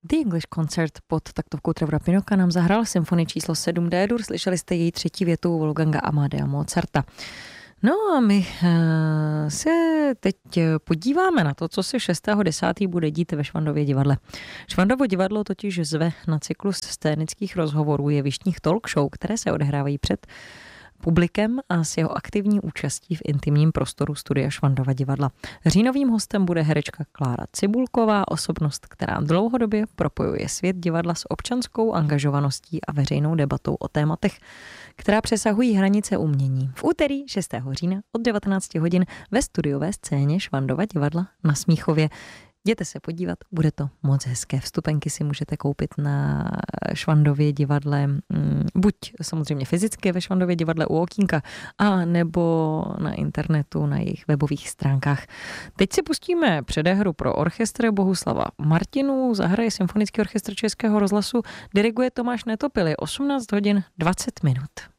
The English Concert pod taktovkou Trevora Pinnocka nám zahrál symfonii číslo 7 D-dur. Slyšeli jste její třetí větu Wolfganga Amadea Mozarta. No a my se teď podíváme na to, co se 6.10. bude dít ve Švandově divadle. Švandovo divadlo totiž zve na cyklus scénických rozhovorů jevištních talk show, které se odehrávají před publikem a s jeho aktivní účastí v intimním prostoru studia Švandova divadla. Říjnovým hostem bude herečka Klára Cibulková, osobnost, která dlouhodobě propojuje svět divadla s občanskou angažovaností a veřejnou debatou o tématech, která přesahují hranice umění. V úterý 6. října od 19 hodin ve studiové scéně Švandova divadla na Smíchově. Jděte se podívat, bude to moc hezké. Vstupenky si můžete koupit na Švandově divadle, buď samozřejmě fyzicky ve Švandově divadle u okýnka, a nebo na internetu, na jejich webových stránkách. Teď si pustíme předehru pro orchestr Bohuslava Martinů, zahraje Symfonický orchestr Českého rozhlasu, diriguje Tomáš Netopily, 18 hodin 20 minut.